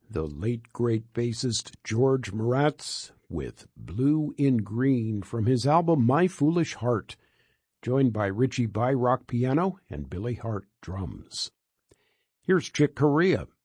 the late great bassist George Moratz with Blue in Green from his album My Foolish Heart, joined by Richie Byrock piano and Billy Hart drums. Here's Chick Corea